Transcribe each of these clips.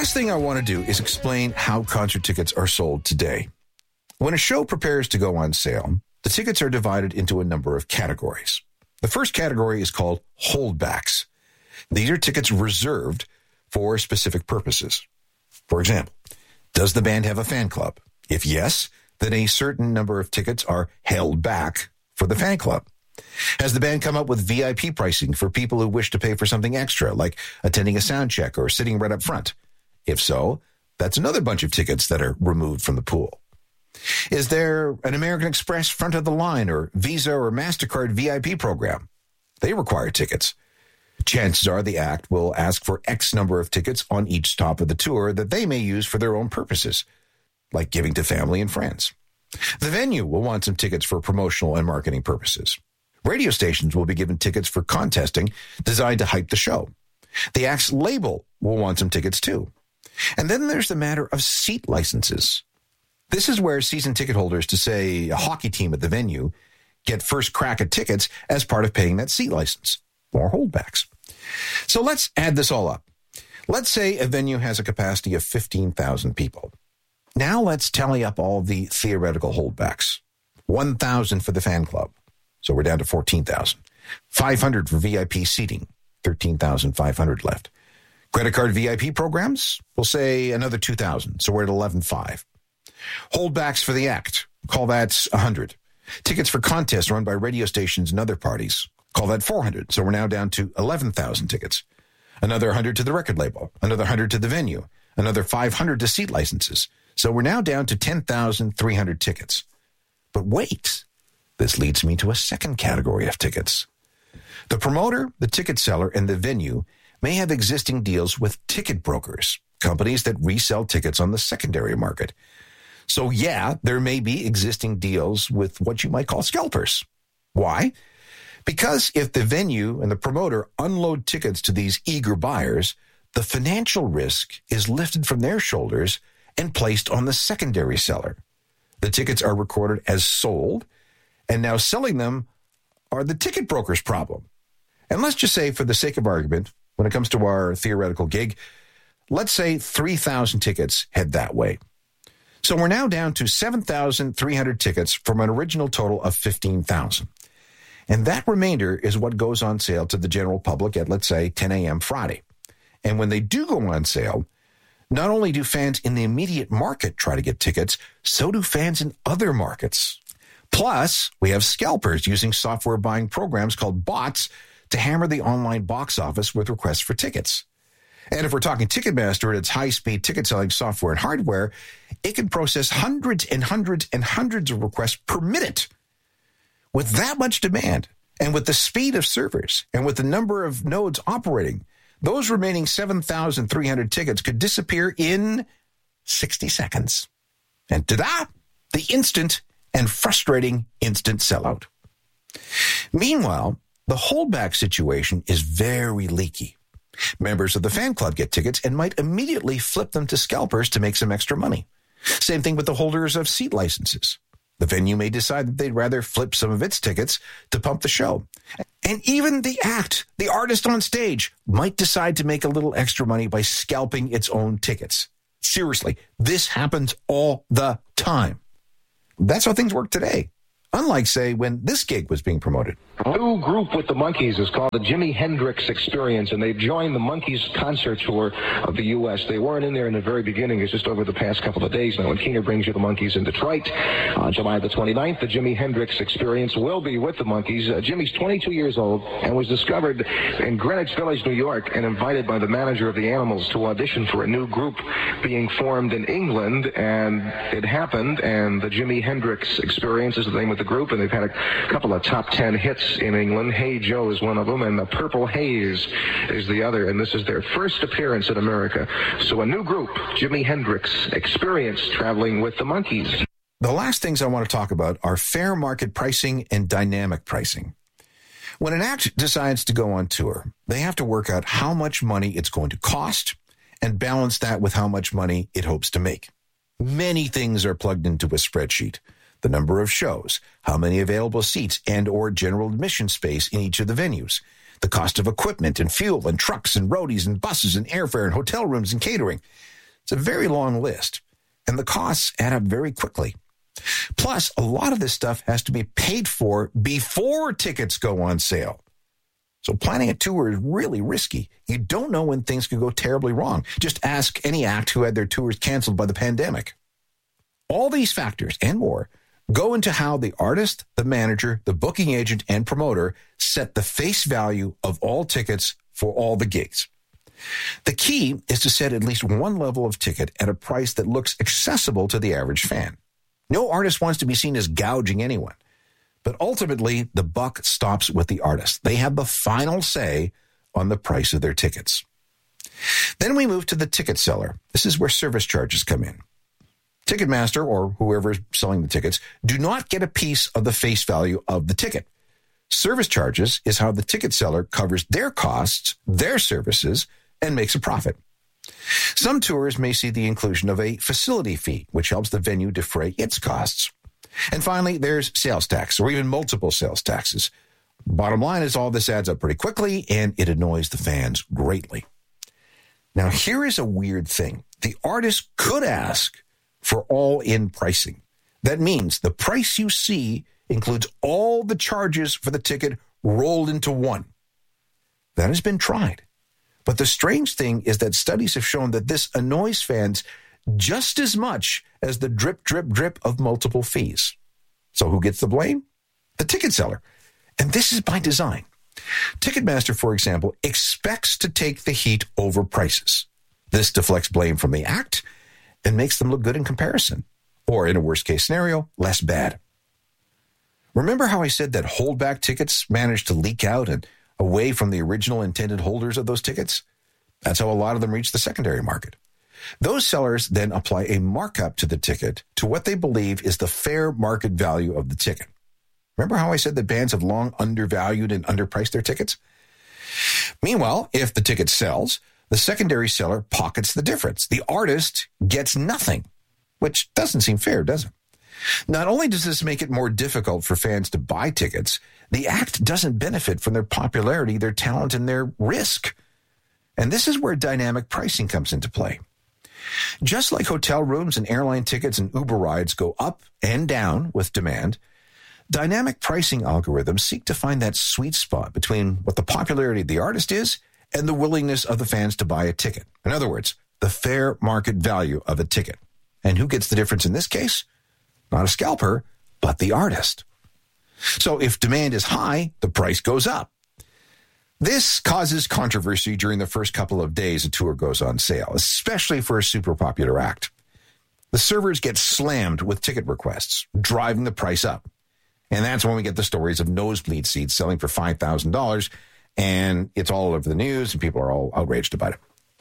last thing I want to do is explain how concert tickets are sold today. When a show prepares to go on sale, the tickets are divided into a number of categories. The first category is called holdbacks. These are tickets reserved for specific purposes. For example, does the band have a fan club? If yes, then a certain number of tickets are held back for the fan club. Has the band come up with VIP pricing for people who wish to pay for something extra, like attending a sound check or sitting right up front? If so, that's another bunch of tickets that are removed from the pool. Is there an American Express front of the line or Visa or MasterCard VIP program? They require tickets. Chances are the act will ask for X number of tickets on each stop of the tour that they may use for their own purposes, like giving to family and friends. The venue will want some tickets for promotional and marketing purposes. Radio stations will be given tickets for contesting designed to hype the show. The act's label will want some tickets too. And then there's the matter of seat licenses. This is where season ticket holders to, say, a hockey team at the venue get first crack at tickets as part of paying that seat license, or holdbacks. So let's add this all up. Let's say a venue has a capacity of 15,000 people. Now let's tally up all the theoretical holdbacks. 1,000 for the fan club. So we're down to 14,000. 500 for VIP seating, 13,500 left. Credit card VIP programs, we'll say another 2,000. So we're at 11,500. Holdbacks for the act, call that 100. Tickets for contests run by radio stations and other parties, call that 400. So we're now down to 11,000 tickets. Another 100 to the record label, another 100 to the venue, another 500 to seat licenses. So we're now down to 10,300 tickets. But wait. This leads me to a second category of tickets. The promoter, the ticket seller, and the venue may have existing deals with ticket brokers, companies that resell tickets on the secondary market. So yeah, there may be existing deals with what you might call scalpers. Why? Because if the venue and the promoter unload tickets to these eager buyers, the financial risk is lifted from their shoulders and placed on the secondary seller. The tickets are recorded as sold, and now selling them are the ticket broker's problem. And let's just say, for the sake of argument, when it comes to our theoretical gig, let's say 3,000 tickets head that way. So we're now down to 7,300 tickets from an original total of 15,000. And that remainder is what goes on sale to the general public at, let's say, 10 a.m. Friday. And when they do go on sale, not only do fans in the immediate market try to get tickets, so do fans in other markets. Plus, we have scalpers using software buying programs called bots to hammer the online box office with requests for tickets. And if we're talking Ticketmaster and its high-speed ticket-selling software and hardware, it can process hundreds and hundreds and hundreds of requests per minute. With that much demand, and with the speed of servers, and with the number of nodes operating, those remaining 7,300 tickets could disappear in 60 seconds. And ta-da! The instant and frustrating instant sellout. Meanwhile, the holdback situation is very leaky. Members of the fan club get tickets and might immediately flip them to scalpers to make some extra money. Same thing with the holders of seat licenses. The venue may decide that they'd rather flip some of its tickets to pump the show. And even the act, the artist on stage, might decide to make a little extra money by scalping its own tickets. Seriously, this happens all the time. That's how things work today. Unlike, say, when this gig was being promoted. A new group with the Monkees is called the Jimi Hendrix Experience, and they've joined the Monkees concert tour of the U.S. They weren't in there in the very beginning. It's just over the past couple of days now. And Keener brings you the Monkees in Detroit. On July the 29th, the Jimi Hendrix Experience will be with the Monkees. Jimmy's 22 years old and was discovered in Greenwich Village, New York, and invited by the manager of the Animals to audition for a new group being formed in England. And it happened, and the Jimi Hendrix Experience is the name of the group, and they've had a couple of top 10 hits in England. Hey Joe is one of them, and the Purple Haze is the other, and this is their first appearance in America. So a new group, Jimi Hendrix Experience, traveling with the Monkees. The last things I want to talk about are fair market pricing and dynamic pricing. When an act decides to go on tour, they have to work out how much money it's going to cost and balance that with how much money it hopes to make. Many things are plugged into a spreadsheet. The number of shows, how many available seats and or general admission space in each of the venues, the cost of equipment and fuel and trucks and roadies and buses and airfare and hotel rooms and catering. It's a very long list, and the costs add up very quickly. Plus, a lot of this stuff has to be paid for before tickets go on sale. So planning a tour is really risky. You don't know when things could go terribly wrong. Just ask any act who had their tours canceled by the pandemic. All these factors and more go into how the artist, the manager, the booking agent, and promoter set the face value of all tickets for all the gigs. The key is to set at least one level of ticket at a price that looks accessible to the average fan. No artist wants to be seen as gouging anyone. But ultimately, the buck stops with the artist. They have the final say on the price of their tickets. Then we move to the ticket seller. This is where service charges come in. Ticketmaster, or whoever is selling the tickets, do not get a piece of the face value of the ticket. Service charges is how the ticket seller covers their costs, their services, and makes a profit. Some tours may see the inclusion of a facility fee, which helps the venue defray its costs. And finally, there's sales tax, or even multiple sales taxes. Bottom line is all this adds up pretty quickly, and it annoys the fans greatly. Now, here is a weird thing. The artist could ask for all-in pricing. That means the price you see includes all the charges for the ticket rolled into one. That has been tried. But the strange thing is that studies have shown that this annoys fans just as much as the drip, drip, drip of multiple fees. So who gets the blame? The ticket seller. And this is by design. Ticketmaster, for example, expects to take the heat over prices. This deflects blame from the act and makes them look good in comparison. Or in a worst-case scenario, less bad. Remember how I said that holdback tickets managed to leak out and away from the original intended holders of those tickets? That's how a lot of them reach the secondary market. Those sellers then apply a markup to the ticket to what they believe is the fair market value of the ticket. Remember how I said that bands have long undervalued and underpriced their tickets? Meanwhile, if the ticket sells, the secondary seller pockets the difference. The artist gets nothing, which doesn't seem fair, does it? Not only does this make it more difficult for fans to buy tickets, the act doesn't benefit from their popularity, their talent, and their risk. And this is where dynamic pricing comes into play. Just like hotel rooms and airline tickets and Uber rides go up and down with demand, dynamic pricing algorithms seek to find that sweet spot between what the popularity of the artist is and the willingness of the fans to buy a ticket. In other words, the fair market value of a ticket. And who gets the difference in this case? Not a scalper, but the artist. So if demand is high, the price goes up. This causes controversy during the first couple of days a tour goes on sale, especially for a super popular act. The servers get slammed with ticket requests, driving the price up. And that's when we get the stories of nosebleed seats selling for $5,000, and it's all over the news, and people are all outraged about it.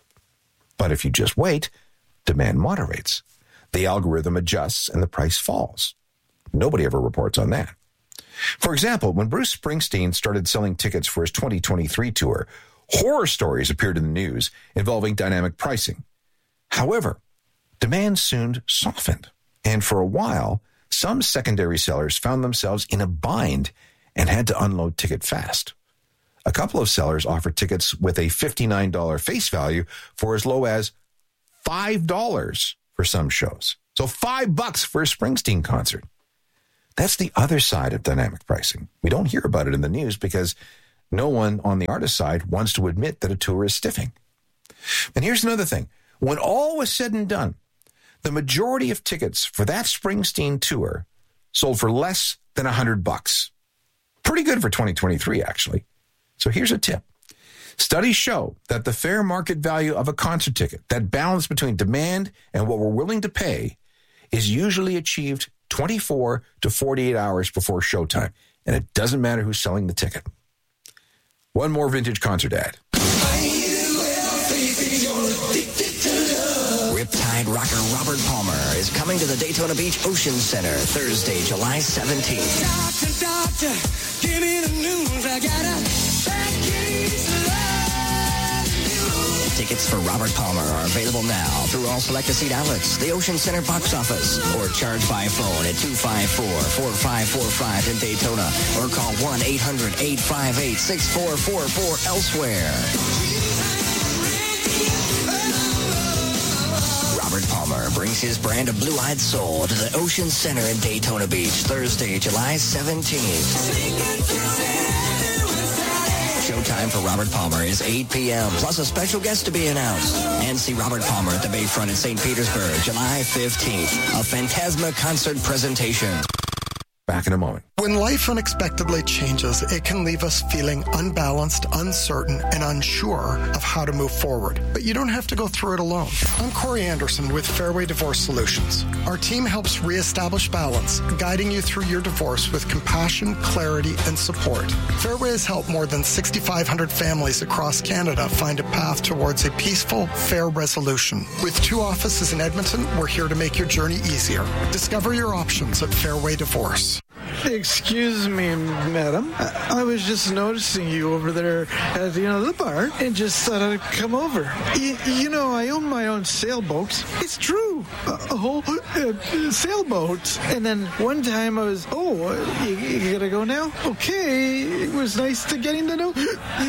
But if you just wait, demand moderates. The algorithm adjusts, and the price falls. Nobody ever reports on that. For example, when Bruce Springsteen started selling tickets for his 2023 tour, horror stories appeared in the news involving dynamic pricing. However, demand soon softened, and for a while, some secondary sellers found themselves in a bind and had to unload ticket fast. A couple of sellers offered tickets with a $59 face value for as low as $5 for some shows. So $5 for a Springsteen concert. That's the other side of dynamic pricing. We don't hear about it in the news because no one on the artist side wants to admit that a tour is stiffing. And here's another thing. When all was said and done, the majority of tickets for that Springsteen tour sold for less than $100. Pretty good for 2023, actually. So here's a tip. Studies show that the fair market value of a concert ticket, that balance between demand and what we're willing to pay, is usually achieved 24 to 48 hours before showtime. And it doesn't matter who's selling the ticket. One more vintage concert ad. Riptide rocker Robert Palmer is coming to the Daytona Beach Ocean Center Thursday, July 17th. Doctor, give me the news. I got a bad case of love. Tickets for Robert Palmer are available now through all selected seat outlets, the Ocean Center box office, or charge by phone at 254-4545 in Daytona, or call 1-800-858-6444 elsewhere. brings his brand of blue-eyed soul to the Ocean Center in Daytona Beach, Thursday, July 17th. Showtime for Robert Palmer is 8 p.m., plus a special guest to be announced. And see Robert Palmer at the Bayfront in St. Petersburg, July 15th. A Phantasma concert presentation. Back in a moment. When life unexpectedly changes, it can leave us feeling unbalanced, uncertain, and unsure of how to move forward. But you don't have to go through it alone. I'm Corey Anderson with Fairway Divorce Solutions. Our team helps reestablish balance, guiding you through your divorce with compassion, clarity, and support. Fairway has helped more than 6,500 families across Canada find a path towards a peaceful, fair resolution. With 2 offices in Edmonton, we're here to make your journey easier. Discover your options at Fairway Divorce. Excuse me, madam. I was just noticing you over there at the bar and just thought I'd come over. I own my own sailboat. It's true. A whole sailboat. And then one time I was, you gotta go now? Okay. It was nice to getting to know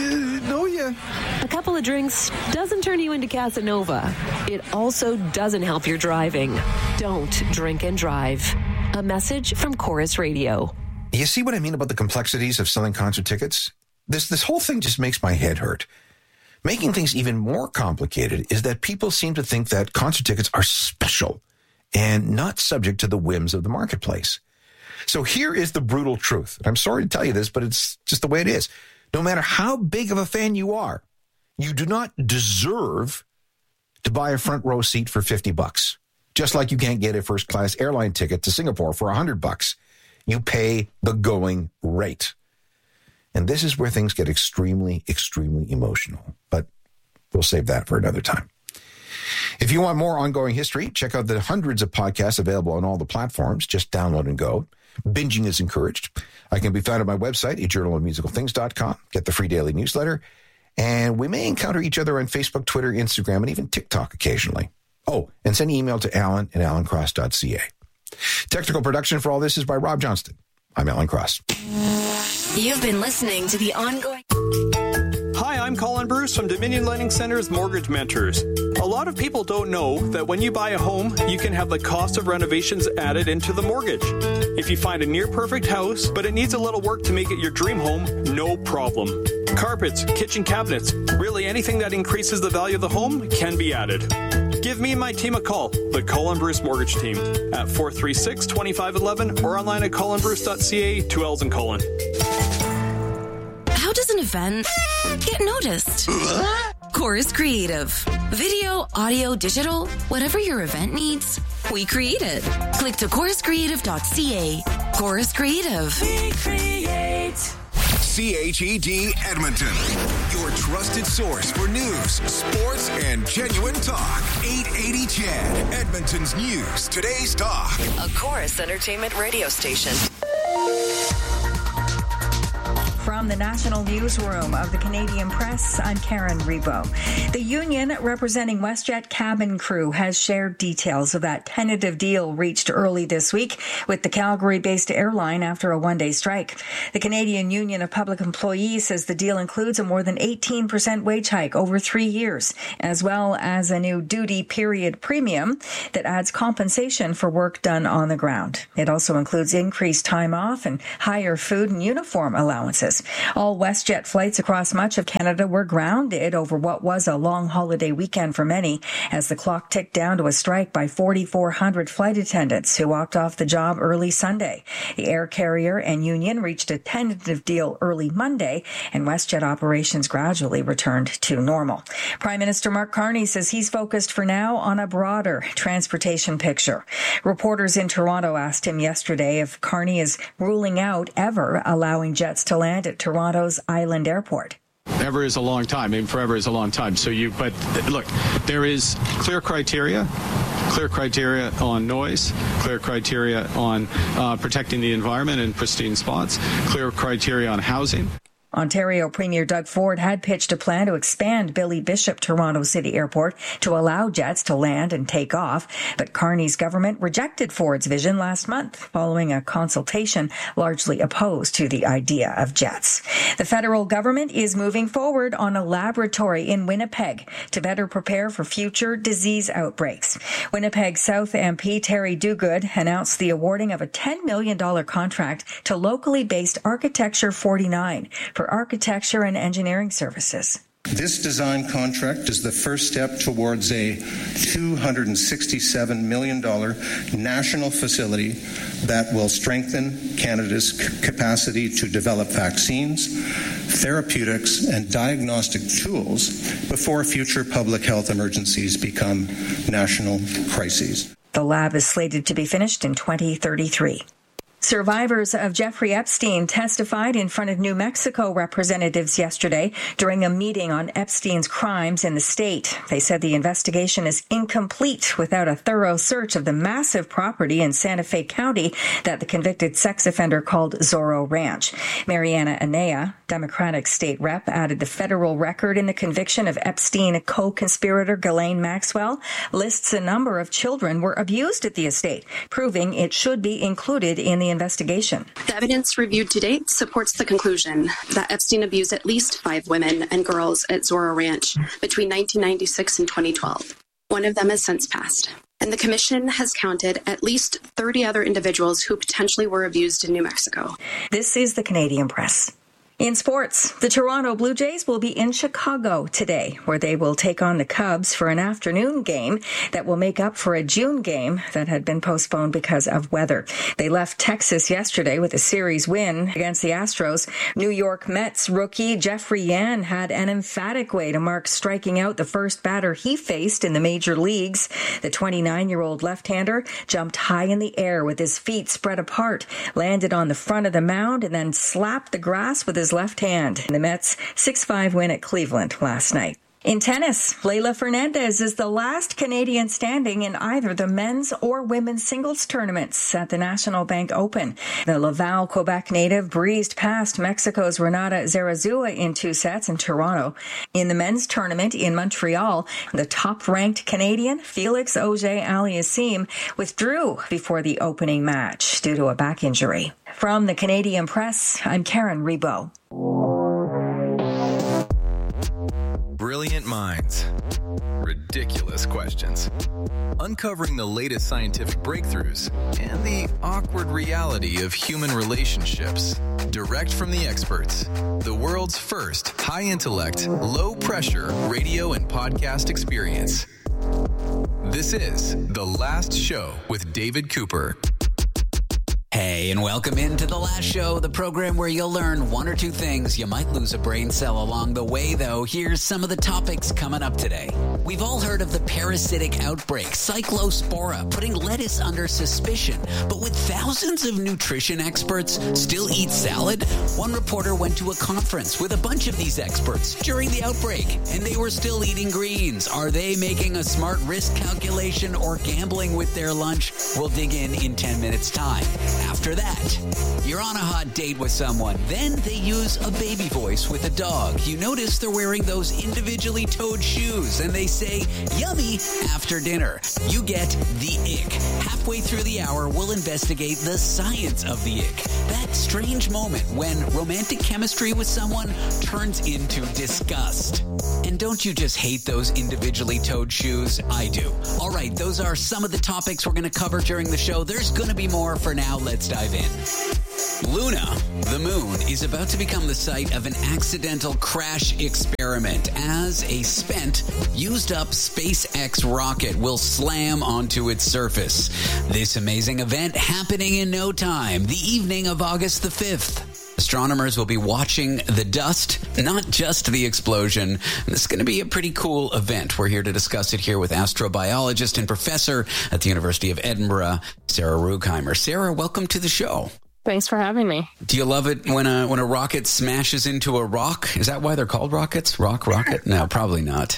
you. A couple of drinks doesn't turn you into Casanova. It also doesn't help your driving. Don't drink and drive. A message from Chorus Radio. You see what I mean about the complexities of selling concert tickets? This whole thing just makes my head hurt. Making things even more complicated is that people seem to think that concert tickets are special and not subject to the whims of the marketplace. So here is the brutal truth. I'm sorry to tell you this, but it's just the way it is. No matter how big of a fan you are, you do not deserve to buy a front row seat for $50. Just like you can't get a first-class airline ticket to Singapore for $100. You pay the going rate. And this is where things get extremely, extremely emotional. But we'll save that for another time. If you want more ongoing history, check out the hundreds of podcasts available on all the platforms. Just download and go. Binging is encouraged. I can be found at my website, ajournalofmusicalthings.com. Get the free daily newsletter. And we may encounter each other on Facebook, Twitter, Instagram, and even TikTok occasionally. Oh, and send an email to Alan at alancross.ca. Technical production for all this is by Rob Johnston. I'm Alan Cross. You've been listening to the ongoing... Hi, I'm Colin Bruce from Dominion Lending Center's Mortgage Mentors. A lot of people don't know that when you buy a home, you can have the cost of renovations added into the mortgage. If you find a near-perfect house, but it needs a little work to make it your dream home, no problem. Carpets, kitchen cabinets, really anything that increases the value of the home can be added. Give me and my team a call, the Colin Bruce Mortgage Team, at 436-2511 or online at colinbruce.ca, 2 L's in Colin. How does an event get noticed? Chorus Creative. Video, audio, digital, whatever your event needs, we create it. Click to choruscreative.ca. Chorus Creative. We create. CHED Edmonton, your trusted source for news, sports, and genuine talk. 880 CHED, Edmonton's news, today's talk. A Chorus Entertainment radio station. From the National Newsroom of the Canadian Press, I'm Karen Rebo. The union representing WestJet cabin crew has shared details of that tentative deal reached early this week with the Calgary-based airline after a one-day strike. The Canadian Union of Public Employees says the deal includes a more than 18% wage hike over 3 years, as well as a new duty period premium that adds compensation for work done on the ground. It also includes increased time off and higher food and uniform allowances. All WestJet flights across much of Canada were grounded over what was a long holiday weekend for many, as the clock ticked down to a strike by 4,400 flight attendants who walked off the job early Sunday. The air carrier and union reached a tentative deal early Monday, and WestJet operations gradually returned to normal. Prime Minister Mark Carney says he's focused for now on a broader transportation picture. Reporters in Toronto asked him yesterday if Carney is ruling out ever allowing jets to land at Toronto's Island Airport. Ever is a long time, and forever is a long time. But look, there is clear criteria on noise, clear criteria on protecting the environment in pristine spots, clear criteria on housing. Ontario Premier Doug Ford had pitched a plan to expand Billy Bishop Toronto City Airport to allow jets to land and take off, but Carney's government rejected Ford's vision last month following a consultation largely opposed to the idea of jets. The federal government is moving forward on a laboratory in Winnipeg to better prepare for future disease outbreaks. Winnipeg South MP Terry Duguid announced the awarding of a $10 million contract to locally based Architecture 49 for architecture and engineering services. This design contract is the first step towards a $267 million national facility that will strengthen Canada's capacity to develop vaccines, therapeutics, and diagnostic tools before future public health emergencies become national crises. The lab is slated to be finished in 2033. Survivors of Jeffrey Epstein testified in front of New Mexico representatives yesterday during a meeting on Epstein's crimes in the state. They said the investigation is incomplete without a thorough search of the massive property in Santa Fe County that the convicted sex offender called Zorro Ranch. Mariana Anea, Democratic state rep, added the federal record in the conviction of Epstein co-conspirator Ghislaine Maxwell lists a number of children were abused at the estate, proving it should be included in the investigation. The evidence reviewed to date supports the conclusion that Epstein abused at least 5 women and girls at Zorro Ranch between 1996 and 2012. One of them has since passed. And the commission has counted at least 30 other individuals who potentially were abused in New Mexico. This is the Canadian Press. In sports, the Toronto Blue Jays will be in Chicago today, where they will take on the Cubs for an afternoon game that will make up for a June game that had been postponed because of weather. They left Texas yesterday with a series win against the Astros. New York Mets rookie Jeffrey Yan had an emphatic way to mark striking out the first batter he faced in the major leagues. The 29-year-old left-hander jumped high in the air with his feet spread apart, landed on the front of the mound, and then slapped the grass with his left hand. The Mets 6-5 win at Cleveland last night. In tennis, Leylah Fernandez is the last Canadian standing in either the men's or women's singles tournaments at the National Bank Open. The Laval, Quebec native breezed past Mexico's Renata Zarazua in 2 sets in Toronto. In the men's tournament in Montreal, the top-ranked Canadian Felix Auger-Aliassime withdrew before the opening match due to a back injury. From the Canadian Press, I'm Karen Rebo. Brilliant minds. Ridiculous questions. Uncovering the latest scientific breakthroughs and the awkward reality of human relationships. Direct from the experts. The world's first high-intellect, low-pressure radio and podcast experience. This is The Last Show with David Cooper. Hey, and welcome into The Last Show, the program where you'll learn 1 or 2 things. You might lose a brain cell along the way, though. Here's some of the topics coming up today. We've all heard of the parasitic outbreak, Cyclospora, putting lettuce under suspicion. But would thousands of nutrition experts still eat salad? One reporter went to a conference with a bunch of these experts during the outbreak, and they were still eating greens. Are they making a smart risk calculation or gambling with their lunch? We'll dig in 10 minutes' time. After that, you're on a hot date with someone. Then they use a baby voice with a dog. You notice they're wearing those individually toed shoes, and they say, yummy, after dinner. You get the ick. Halfway through the hour, we'll investigate the science of the ick. That strange moment when romantic chemistry with someone turns into disgust. And don't you just hate those individually toed shoes? I do. All right, those are some of the topics we're going to cover during the show. There's going to be more. For now, let's dive in. Luna, the moon, is about to become the site of an accidental crash experiment as a spent, used-up SpaceX rocket will slam onto its surface. This amazing event happening in no time, the evening of August the 5th. Astronomers will be watching the dust, not just the explosion. This is going to be a pretty cool event. We're here to discuss it here with astrobiologist and professor at the University of Edinburgh, Sarah Rugheimer. Sarah, welcome to the show. Thanks for having me. Do you love it when a rocket smashes into a rock? Is that why they're called rockets? Rocket? No, probably not.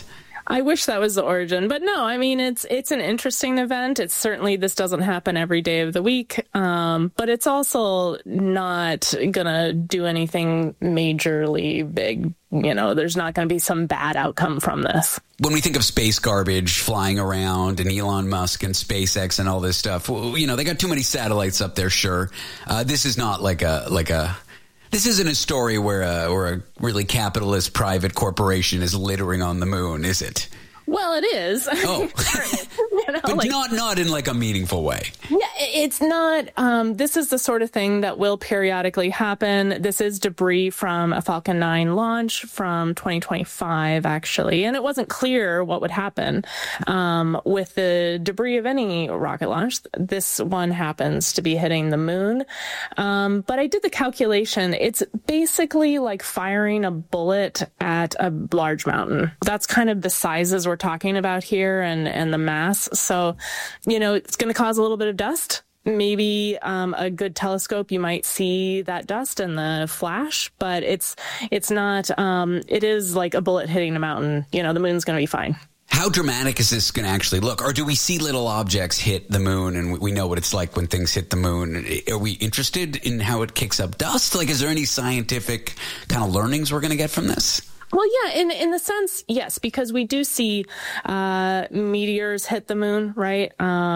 I wish that was the origin, but no, I mean, it's an interesting event. It's certainly, this doesn't happen every day of the week, but it's also not going to do anything majorly big. There's not going to be some bad outcome from this. When we think of space garbage flying around and Elon Musk and SpaceX and all this stuff, they got too many satellites up there, sure. This is not this isn't a story where a really capitalist private corporation is littering on the moon, is it? Well, it is. Oh, but not in like a meaningful way. Yeah, it's not. This is the sort of thing that will periodically happen. This is debris from a Falcon 9 launch from 2025, actually, and it wasn't clear what would happen with the debris of any rocket launch. This one happens to be hitting the moon, but I did the calculation. It's basically like firing a bullet at a large mountain. That's kind of the sizes we're talking about here and the mass. So, it's going to cause a little bit of dust. Maybe a good telescope, you might see that dust in the flash, but it's not, it is like a bullet hitting a mountain. The moon's going to be fine. How dramatic is this going to actually look? Or do we see little objects hit the moon and we know what it's like when things hit the moon? Are we interested in how it kicks up dust? Like, is there any scientific kind of learnings we're going to get from this? Well, yeah, in the sense, yes, because we do see meteors hit the moon, right?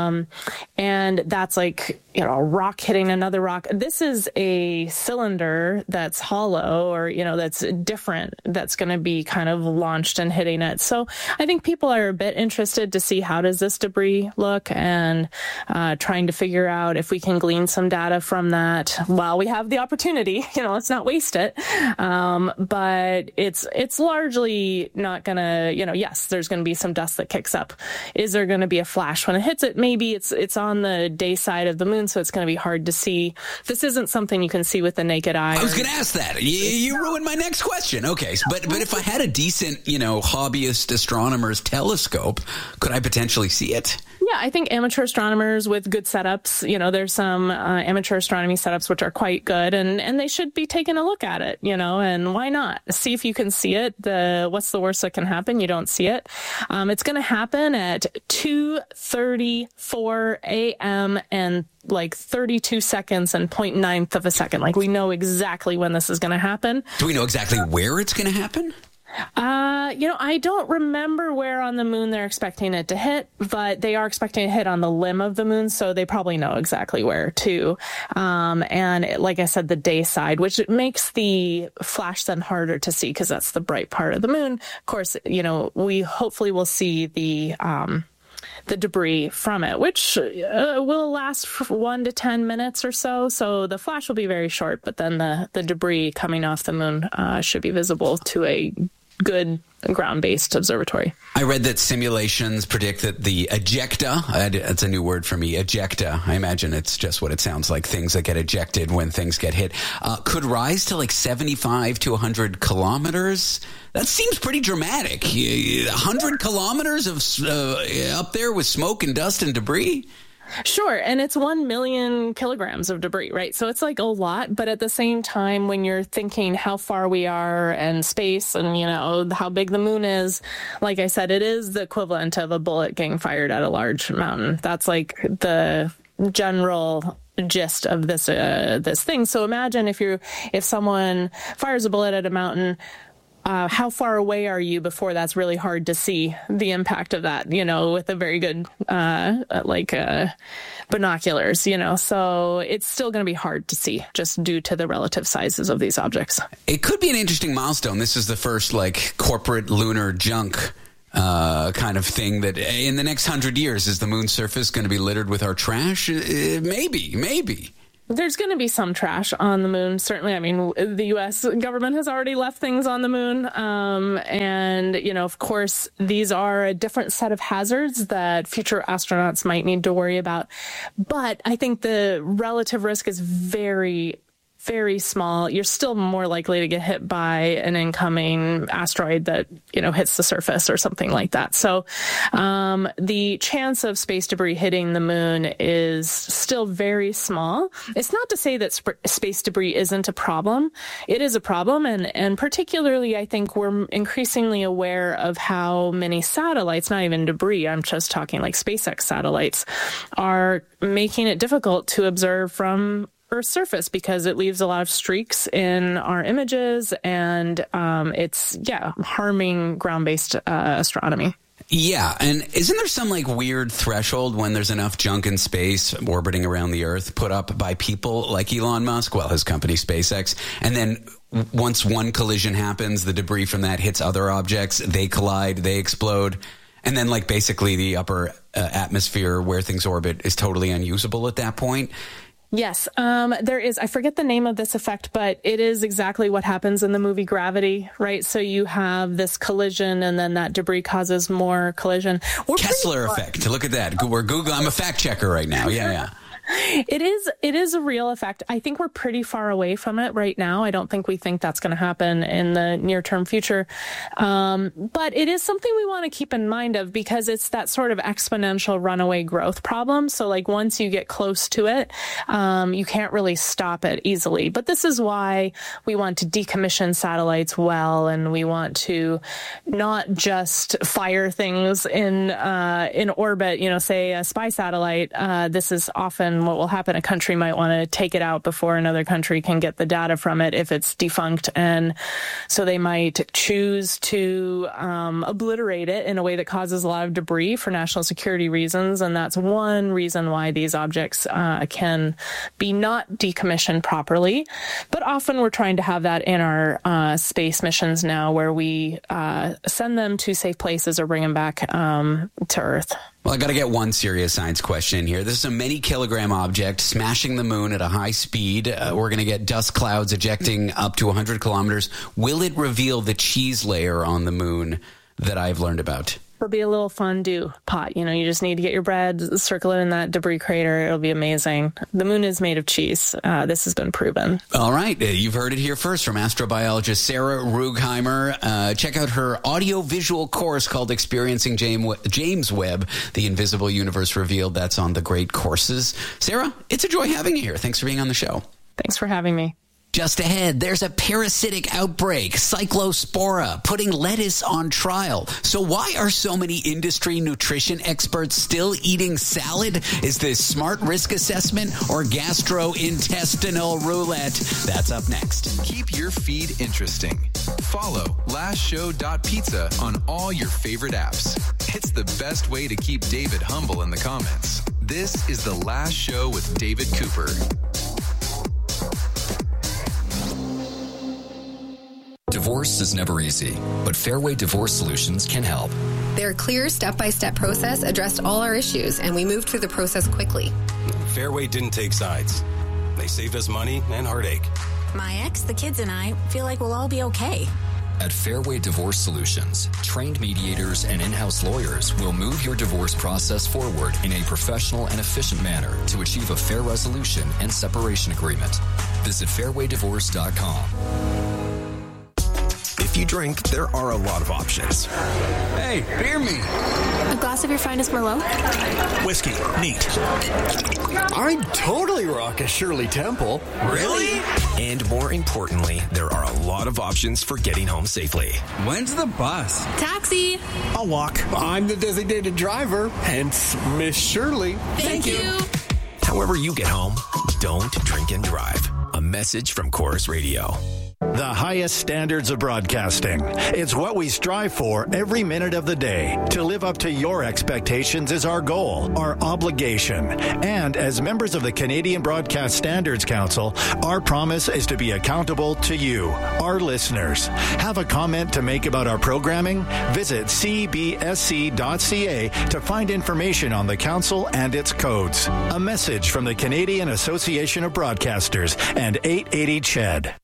And that's like, a rock hitting another rock. This is a cylinder that's hollow or, that's different, that's going to be kind of launched and hitting it. So I think people are a bit interested to see how does this debris look and trying to figure out if we can glean some data from that while we have the opportunity. Let's not waste it. But it's largely not going to, yes, there's going to be some dust that kicks up. Is there going to be a flash when it hits it? Maybe it's on the day side of the moon, so it's going to be hard to see. This isn't something you can see with the naked eye. I was going to ask that. You ruined my next question. Okay, but if I had a decent, hobbyist astronomer's telescope, could I potentially see it? Yeah, I think amateur astronomers with good setups, there's some amateur astronomy setups which are quite good, and they should be taking a look at it, and why not? See if you can see it. What's the worst that can happen? You don't see it. It's going to happen at 2:34 a.m. and like 32 seconds and 0.9th of a second. Like, we know exactly when this is going to happen. Do we know exactly where it's going to happen? I don't remember where on the moon they're expecting it to hit, but they are expecting to hit on the limb of the moon, so they probably know exactly where too. And like I said, the day side, which makes the flash then harder to see because that's the bright part of the moon. Of course, we hopefully will see the debris from it, which will last for 1 to 10 minutes or so. So the flash will be very short, but then the debris coming off the moon should be visible to a good ground-based observatory. I read that simulations predict that the ejecta, that's a new word for me, ejecta, I imagine it's just what it sounds like, things that get ejected when things get hit, could rise to like 75 to 100 kilometers. That seems pretty dramatic. 100 kilometers of up there with smoke and dust and debris? Sure. And it's 1 million kilograms of debris, right? So it's like a lot. But at the same time, when you're thinking how far we are and space and, how big the moon is, like I said, it is the equivalent of a bullet getting fired at a large mountain. That's like the general gist of this thing. So imagine if someone fires a bullet at a mountain, how far away are you before that's really hard to see the impact of that, with a very good, binoculars, so it's still going to be hard to see just due to the relative sizes of these objects. It could be an interesting milestone. This is the first corporate lunar junk kind of thing that in the next 100 years, is the moon's surface going to be littered with our trash? Maybe. There's going to be some trash on the moon, certainly. I mean, the U.S. government has already left things on the moon. And, of course, these are a different set of hazards that future astronauts might need to worry about. But I think the relative risk is very very small. You're still more likely to get hit by an incoming asteroid that, hits the surface or something like that. So the chance of space debris hitting the moon is still very small. It's not to say that space debris isn't a problem. It is a problem. And particularly, I think we're increasingly aware of how many satellites, not even debris, I'm just talking like SpaceX satellites, are making it difficult to observe from Earth's surface because it leaves a lot of streaks in our images, and it's harming ground-based astronomy. Yeah, and isn't there some weird threshold when there's enough junk in space orbiting around the Earth put up by people like Elon Musk, his company SpaceX, and then once one collision happens, the debris from that hits other objects, they collide, they explode, and then basically the upper atmosphere where things orbit is totally unusable at that point? Yes, there is. I forget the name of this effect, but it is exactly what happens in the movie Gravity, right? So you have this collision, and then that debris causes more collision. Kessler effect. Look at that. We're Google. I'm a fact checker right now. Yeah. It is a real effect. I think we're pretty far away from it right now. I don't think we think that's going to happen in the near-term future. But it is something we want to keep in mind of because it's that sort of exponential runaway growth problem. So once you get close to it, you can't really stop it easily. But this is why we want to decommission satellites well, and we want to not just fire things in orbit, say a spy satellite. This is often what will happen. A country might want to take it out before another country can get the data from it if it's defunct. And so they might choose to obliterate it in a way that causes a lot of debris for national security reasons. And that's one reason why these objects can be not decommissioned properly. But often we're trying to have that in our space missions now, where we send them to safe places or bring them back to Earth. Well, I got to get one serious science question here. This is a many kilogram object smashing the moon at a high speed. We're going to get dust clouds ejecting up to 100 kilometers. Will it reveal the cheese layer on the moon that I've learned about? It'll be a little fondue pot. You just need to get your bread, circle it in that debris crater. It'll be amazing. The moon is made of cheese. This has been proven. All right. You've heard it here first from astrobiologist Sarah Ruegheimer. Check out her audio-visual course called Experiencing James Webb, The Invisible Universe Revealed. That's on the Great Courses. Sarah, it's a joy having you here. Thanks for being on the show. Thanks for having me. Just ahead, there's a parasitic outbreak, Cyclospora, putting lettuce on trial. So why are so many industry nutrition experts still eating salad? Is this smart risk assessment or gastrointestinal roulette? That's up next. Keep your feed interesting. Follow lastshow.pizza on all your favorite apps. It's the best way to keep David humble in the comments. This is The Last Show with David Cooper. Divorce is never easy, but Fairway Divorce Solutions can help. Their clear step-by-step process addressed all our issues, and we moved through the process quickly. Fairway didn't take sides. They saved us money and heartache. My ex, the kids, and I feel like we'll all be okay. At Fairway Divorce Solutions, trained mediators and in-house lawyers will move your divorce process forward in a professional and efficient manner to achieve a fair resolution and separation agreement. Visit fairwaydivorce.com. If you drink, there are a lot of options. Hey, beer me. A glass of your finest Merlot? Whiskey, neat. I'd totally rock a Shirley Temple. Really? And more importantly, there are a lot of options for getting home safely. When's the bus? Taxi. I'll walk. I'm the designated driver, hence Miss Shirley. Thank you. However you get home, don't drink and drive. A message from Chorus Radio. The highest standards of broadcasting. It's what we strive for every minute of the day. To live up to your expectations is our goal, our obligation. And as members of the Canadian Broadcast Standards Council, our promise is to be accountable to you, our listeners. Have a comment to make about our programming? Visit cbsc.ca to find information on the council and its codes. A message from the Canadian Association of Broadcasters and 880 CHED.